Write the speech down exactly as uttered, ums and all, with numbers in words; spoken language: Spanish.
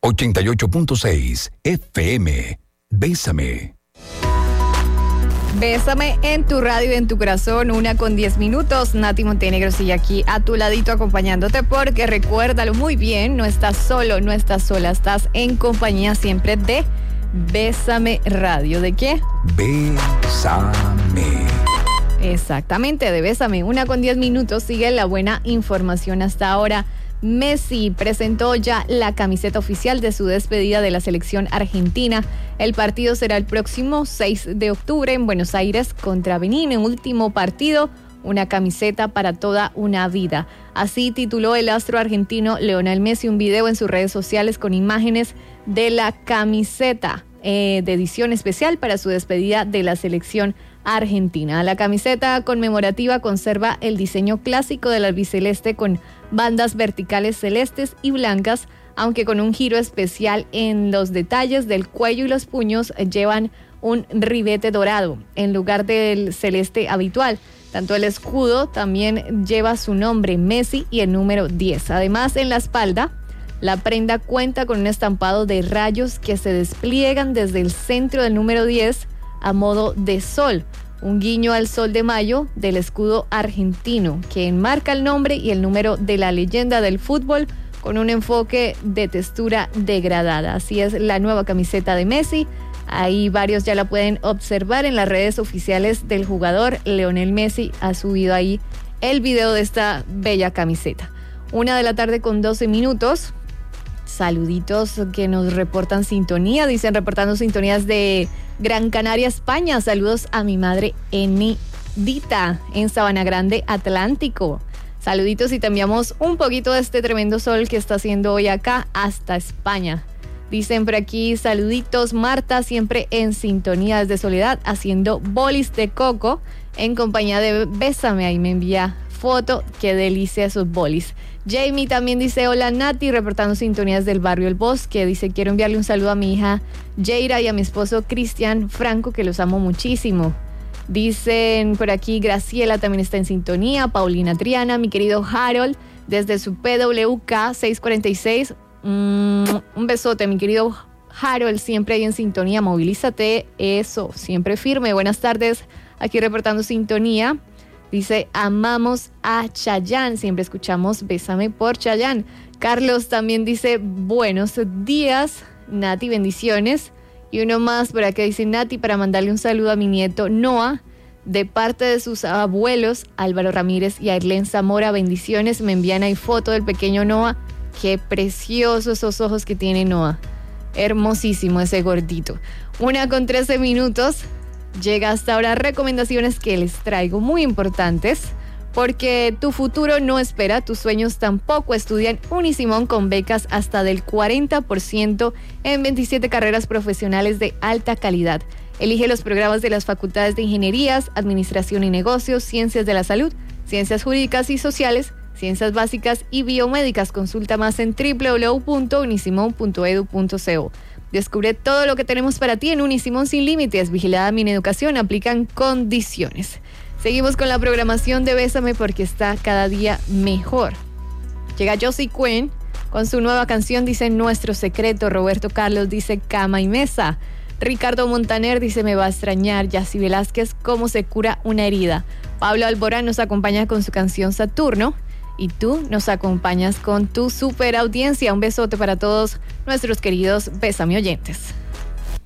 ochenta y ocho punto seis F M. Bésame. Bésame en tu radio y en tu corazón, una con diez minutos. Nati Montenegro sigue aquí a tu ladito acompañándote, porque recuérdalo muy bien, no estás solo, no estás sola, estás en compañía siempre de Bésame Radio. ¿De qué? Bésame. Exactamente, de Bésame, una con diez minutos. Sigue la buena información hasta ahora. Messi presentó ya la camiseta oficial de su despedida de la selección argentina. El partido será el próximo seis de octubre en Buenos Aires contra Benín. En último partido, una camiseta para toda una vida. Así tituló el astro argentino Lionel Messi un video en sus redes sociales con imágenes de la camiseta eh, de edición especial para su despedida de la selección argentina. La camiseta conmemorativa conserva el diseño clásico del albiceleste con bandas verticales celestes y blancas, aunque con un giro especial en los detalles del cuello, y los puños llevan un ribete dorado en lugar del celeste habitual. Tanto el escudo también lleva su nombre, Messi, y el número diez. Además, en la espalda, la prenda cuenta con un estampado de rayos que se despliegan desde el centro del número diez a modo de sol, un guiño al sol de mayo del escudo argentino, que enmarca el nombre y el número de la leyenda del fútbol con un enfoque de textura degradada. Así es la nueva camiseta de Messi. Ahí varios ya la pueden observar en las redes oficiales del jugador. Lionel Messi ha subido ahí el video de esta bella camiseta. Una de la tarde con doce minutos. Saluditos que nos reportan sintonía, dicen reportando sintonías de Gran Canaria, España. Saludos a mi madre Enidita en Sabana Grande, Atlántico. Saluditos, y te enviamos un poquito de este tremendo sol que está haciendo hoy acá hasta España. Dicen por aquí, saluditos, Marta, siempre en sintonía desde Soledad, haciendo bolis de coco en compañía de Bésame. Ahí me envía foto, qué delicia esos bolis. Jamie también dice, hola Nati, reportando sintonías del barrio El Bosque. Dice, quiero enviarle un saludo a mi hija Jaira y a mi esposo Cristian Franco, que los amo muchísimo. Dicen por aquí, Graciela también está en sintonía, Paulina Triana, mi querido Harold, desde su P W K seiscientos cuarenta y seis. Mm, un besote, mi querido Harold, siempre ahí en sintonía, movilízate, eso, siempre firme. Buenas tardes, aquí reportando sintonía. Dice, amamos a Chayanne, siempre escuchamos Bésame por Chayanne. Carlos también dice, buenos días, Nati, bendiciones. Y uno más por acá dice, Nati, para mandarle un saludo a mi nieto Noah, de parte de sus abuelos, Álvaro Ramírez y Ailén Zamora, bendiciones. Me envían ahí foto del pequeño Noah. Qué preciosos esos ojos que tiene Noah. Hermosísimo ese gordito. Una con trece minutos. Llega hasta ahora recomendaciones que les traigo muy importantes, porque tu futuro no espera, tus sueños tampoco. Estudian Unisimón con becas hasta del cuarenta por ciento en veintisiete carreras profesionales de alta calidad. Elige los programas de las facultades de Ingenierías, Administración y Negocios, Ciencias de la Salud, Ciencias Jurídicas y Sociales, Ciencias Básicas y Biomédicas. Consulta más en doble u doble u doble u punto unisimón punto edu punto co. Descubre todo lo que tenemos para ti en Unisimón sin límites. Vigilada Mineducación, aplican condiciones. Seguimos con la programación de Bésame, porque está cada día mejor. Llega Josie Quinn con su nueva canción, dice Nuestro Secreto. Roberto Carlos dice Cama y Mesa. Ricardo Montaner dice Me va a extrañar. Yacy Velázquez, Cómo se cura una herida. Pablo Alborán nos acompaña con su canción Saturno. Y tú nos acompañas con tu super audiencia. Un besote para todos nuestros queridos Bésame oyentes.